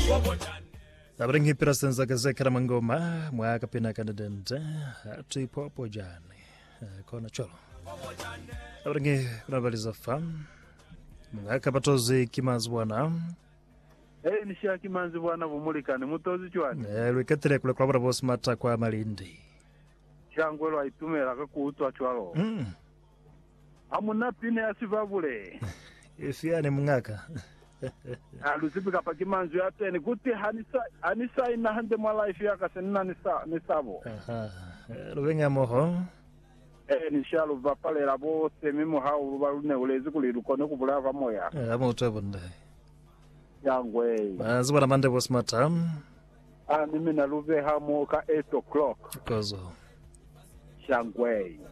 Abringi pirasenza kazekara mangoma mwaka pina kanadente tuipopo jani kona cholo. Abringi kunabaliza fam mwaka patozi kimazwana nisha kimanzi bwana bumulikane mutozi chwani lwekatire kule kwa boss mata kwa Malindi changwelo aitumera kakutwa chwalo amuna pine asivabule ifiane mngaka alusipika pa kimanzi yatene kuti hanisa ina hande mwa life yaka senna nisabo luwenga moho nishalu vapale labo semimo hau balune ulezi kulirukone kubulava moya amotabonde yangwe azibona mande boss mata mimi naluve hamo ka 8 o'clock kozo shangwe